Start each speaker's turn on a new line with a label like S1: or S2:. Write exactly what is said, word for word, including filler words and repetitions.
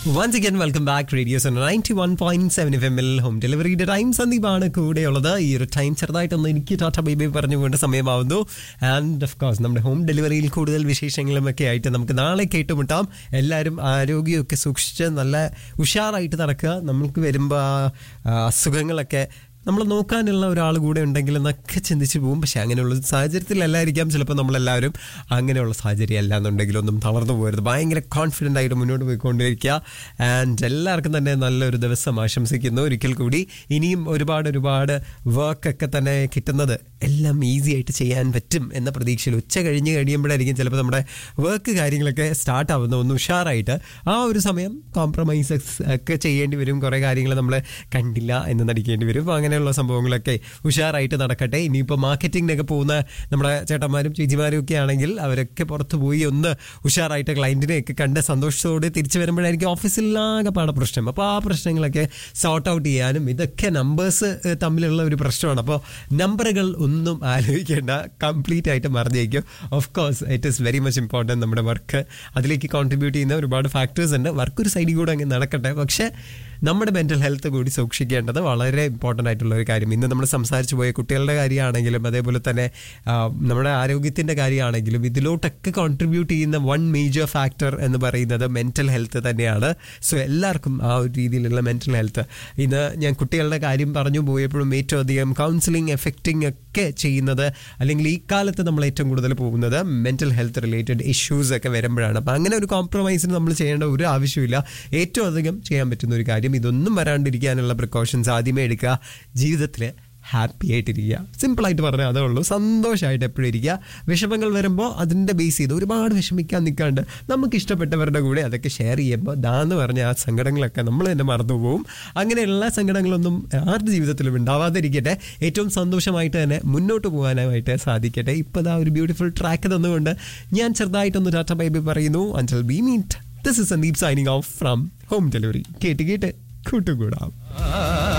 S1: Once again, welcome back. Radio Sun ninety-one point seven F M ൽ home ഡെലിവറിയുടെ time സന്ദീപാണ് കൂടെയുള്ളത്. ഈ ഒരു ടൈം ചെറുതായിട്ടൊന്ന് എനിക്ക് ടാറ്റ ബൈ ബൈ പറഞ്ഞുകൊണ്ട് സമയമാവുന്നു. ആൻഡ് ഓഫ് കോഴ്സ് നമ്മുടെ ഹോം ഡെലിവറിയിൽ കൂടുതൽ വിശേഷങ്ങളും ഒക്കെ ആയിട്ട് നമുക്ക് നാളെ കേട്ടുമുട്ടാം. എല്ലാവരും ആരോഗ്യമൊക്കെ സൂക്ഷിച്ച് നല്ല ഉഷാറായിട്ട് നടക്കുക. നമുക്ക് വരുമ്പോൾ അസുഖങ്ങളൊക്കെ നമ്മൾ നോക്കാനുള്ള ഒരാൾ കൂടെ ഉണ്ടെങ്കിൽ എന്നൊക്കെ ചിന്തിച്ച് പോകും. പക്ഷെ അങ്ങനെയുള്ള സാഹചര്യത്തിലല്ലായിരിക്കാം ചിലപ്പോൾ നമ്മളെല്ലാവരും. അങ്ങനെയുള്ള സാഹചര്യം അല്ല എന്നുണ്ടെങ്കിലൊന്നും തളർന്നു പോകരുത്. ഭയങ്കര കോൺഫിഡൻ്റ് ആയിട്ട് മുന്നോട്ട് പോയിക്കൊണ്ടിരിക്കുക. ആൻഡ് എല്ലാവർക്കും തന്നെ നല്ലൊരു ദിവസം ആശംസിക്കുന്നു ഒരിക്കൽ കൂടി. ഇനിയും ഒരുപാട് ഒരുപാട് വർക്കൊക്കെ തന്നെ കിട്ടുന്നത് എല്ലാം ഈസി ആയിട്ട് ചെയ്യാൻ പറ്റും എന്ന പ്രതീക്ഷയിൽ ഉച്ച കഴിഞ്ഞ് കഴിയുമ്പോഴായിരിക്കും ചിലപ്പോൾ നമ്മുടെ വർക്ക് കാര്യങ്ങളൊക്കെ സ്റ്റാർട്ട് ആവുന്ന ഒന്ന് ഉഷാറായിട്ട്. ആ ഒരു സമയം കോംപ്രമൈസസ് ഒക്കെ ചെയ്യേണ്ടി വരും. കുറേ കാര്യങ്ങൾ നമ്മൾ കണ്ടില്ല എന്ന് നടിക്കേണ്ടി വരും. അപ്പോൾ അങ്ങനെയുള്ള സംഭവങ്ങളൊക്കെ ഉഷാറായിട്ട് നടക്കട്ടെ. ഇനിയിപ്പോൾ മാർക്കറ്റിങ്ങിനൊക്കെ പോകുന്ന നമ്മുടെ ചേട്ടന്മാരും ചേച്ചിമാരും ഒക്കെ ആണെങ്കിൽ അവരൊക്കെ പുറത്ത് പോയി ഒന്ന് ഉഷാറായിട്ട് ക്ലയൻറ്റിനെയൊക്കെ കണ്ട് സന്തോഷത്തോടെ തിരിച്ചു വരുമ്പോഴായിരിക്കും ഓഫീസിലാകെ പാട പ്രശ്നം. അപ്പോൾ ആ പ്രശ്നങ്ങളൊക്കെ സോർട്ട് ഔട്ട് ചെയ്യാനും ഇതൊക്കെ നമ്പേഴ്സ് തമ്മിലുള്ള ഒരു പ്രശ്നമാണ്. അപ്പോൾ നമ്പറുകൾ ഒന്നും ആലോചിക്കേണ്ട, കംപ്ലീറ്റ് ആയിട്ട് മറിഞ്ഞേക്കും. Of course it is very much important. നമ്മുടെ വർക്ക് അതിലേക്ക് കോൺട്രിബ്യൂട്ട് ചെയ്യുന്ന ഒരുപാട് ഫാക്ടേഴ്സ് ഉണ്ട്. വർക്ക് ഒരു സൈഡിൽ കൂടെ അങ്ങ് നടക്കട്ടെ. പക്ഷേ നമ്മുടെ മെൻ്റൽ ഹെൽത്ത് കൂടി സൂക്ഷിക്കേണ്ടത് വളരെ ഇമ്പോർട്ടൻ്റ് ആയിട്ടുള്ള ഒരു കാര്യം. ഇന്ന് നമ്മൾ സംസാരിച്ചു പോയ കുട്ടികളുടെ കാര്യമാണെങ്കിലും അതേപോലെ തന്നെ നമ്മുടെ ആരോഗ്യത്തിൻ്റെ കാര്യമാണെങ്കിലും ഇതിലോട്ടൊക്കെ കോൺട്രിബ്യൂട്ട് ചെയ്യുന്ന വൺ മേജർ ഫാക്ടർ എന്ന് പറയുന്നത് മെൻ്റൽ ഹെൽത്ത് തന്നെയാണ്. സോ എല്ലാവർക്കും ആ ഒരു രീതിയിലുള്ള മെൻ്റൽ ഹെൽത്ത്. ഇന്ന് ഞാൻ കുട്ടികളുടെ കാര്യം പറഞ്ഞു പോയപ്പോഴും ഏറ്റവും അധികം കൗൺസിലിംഗ് എഫക്റ്റിംഗ് ഒക്കെ ചെയ്യുന്നത് അല്ലെങ്കിൽ ഈ കാലത്ത് നമ്മൾ ഏറ്റവും കൂടുതൽ പോകുന്നത് മെൻ്റൽ ഹെൽത്ത് റിലേറ്റഡ് ഇഷ്യൂസ് ഒക്കെ വരുമ്പോഴാണ്. അപ്പം അങ്ങനെ ഒരു കോംപ്രമൈസിന് നമ്മൾ ചെയ്യേണ്ട ഒരു ആവശ്യമില്ല. ഏറ്റവും അധികം ചെയ്യാൻ പറ്റുന്ന ഒരു കാര്യം ഇതൊന്നും വരാണ്ടിരിക്കാനുള്ള പ്രിക്കോഷൻസ് ആദ്യമേ എടുക്കുക. ജീവിതത്തിൽ ഹാപ്പി ആയിട്ടിരിക്കുക. സിമ്പിളായിട്ട് പറഞ്ഞാൽ അതേ ഉള്ളൂ. സന്തോഷമായിട്ട് എപ്പോഴും ഇരിക്കുക. വിഷമങ്ങൾ വരുമ്പോൾ അതിൻ്റെ ബേസ് ചെയ്ത് ഒരുപാട് വിഷമിക്കാൻ നിൽക്കാണ്ട് നമുക്ക് ഇഷ്ടപ്പെട്ടവരുടെ കൂടെ അതൊക്കെ ഷെയർ ചെയ്യുമ്പോൾ ദാന്ന് പറഞ്ഞ ആ സങ്കടങ്ങളൊക്കെ നമ്മൾ തന്നെ മറന്നു പോകും. അങ്ങനെയുള്ള സങ്കടങ്ങളൊന്നും ആരുടെ ജീവിതത്തിലും ഉണ്ടാവാതിരിക്കട്ടെ. ഏറ്റവും സന്തോഷമായിട്ട് തന്നെ മുന്നോട്ട് പോകാനായിട്ട് സാധിക്കട്ടെ. ഇപ്പോൾ ദാ ഒരു ബ്യൂട്ടിഫുൾ ട്രാക്ക് തന്നുകൊണ്ട് ഞാൻ ചെറുതായിട്ടൊന്ന് ടാറ്റ ബൈ ബൈ പറയുന്നു. Until we meet, this is Sandeep signing off from Home Delivery. കേട്ട് കേട്ട് കൂട്ടുകൂടാം.